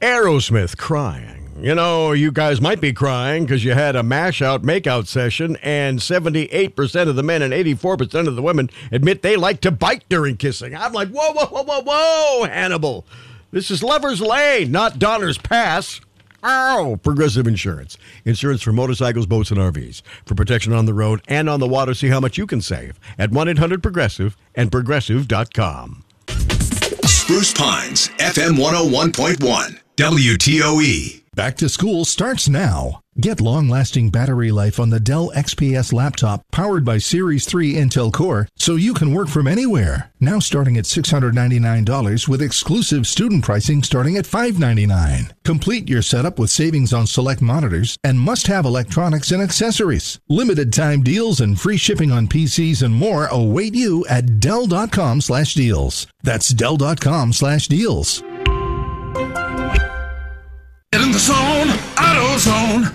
Aerosmith crying. You know, you guys might be crying because you had a mash-out make-out session and 78% of the men and 84% of the women admit they like to bite during kissing. I'm like, whoa, whoa, whoa, whoa, whoa, Hannibal. This is Lover's Lane, not Donner's Pass. Oh, Progressive Insurance. Insurance for motorcycles, boats, and RVs. For protection on the road and on the water, see how much you can save at 1-800-PROGRESSIVE and Progressive.com. Spruce Pines, FM 101.1, WTOE. Back to school starts now. Get long-lasting battery life on the Dell XPS laptop powered by Series 3 Intel Core so you can work from anywhere. Now starting at $699 with exclusive student pricing starting at $599. Complete your setup with savings on select monitors and must-have electronics and accessories. Limited time deals and free shipping on PCs and more await you at Dell.com/deals. That's Dell.com/deals. Get in the zone, AutoZone.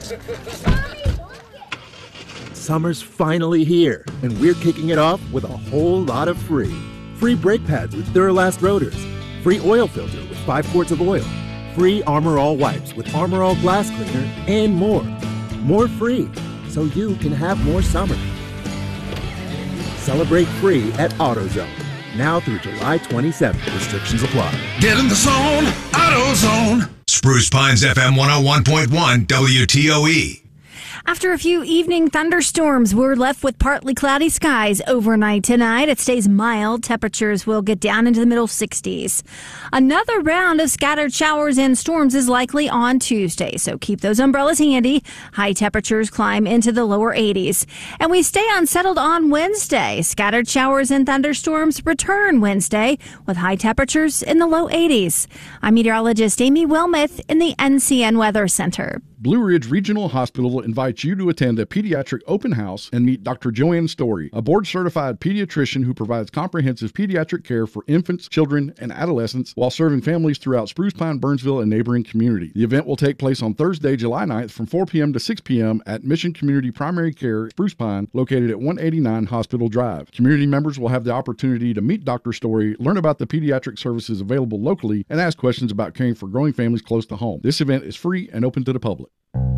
Summer's finally here, and we're kicking it off with a whole lot of free. Free brake pads with Duralast rotors. Free oil filter with 5 quarts of oil. Free Armor All wipes with Armor All glass cleaner, and more. More free, so you can have more summer. Celebrate free at AutoZone. Now through July 27th. Restrictions apply. Get in the zone, AutoZone. Spruce Pines, FM 101.1, WTOE. After a few evening thunderstorms, we're left with partly cloudy skies overnight tonight. It stays mild. Temperatures will get down into the middle 60s. Another round of scattered showers and storms is likely on Tuesday, so keep those umbrellas handy. High temperatures climb into the lower 80s. And we stay unsettled on Wednesday. Scattered showers and thunderstorms return Wednesday with high temperatures in the low 80s. I'm meteorologist Amy Wilmoth in the NCN Weather Center. Blue Ridge Regional Hospital invites you to attend a pediatric open house and meet Dr. Joanne Story, a board-certified pediatrician who provides comprehensive pediatric care for infants, children, and adolescents while serving families throughout Spruce Pine, Burnsville, and neighboring community. The event will take place on Thursday, July 9th from 4 p.m. to 6 p.m. at Mission Community Primary Care, Spruce Pine, located at 189 Hospital Drive. Community members will have the opportunity to meet Dr. Story, learn about the pediatric services available locally, and ask questions about caring for growing families close to home. This event is free and open to the public.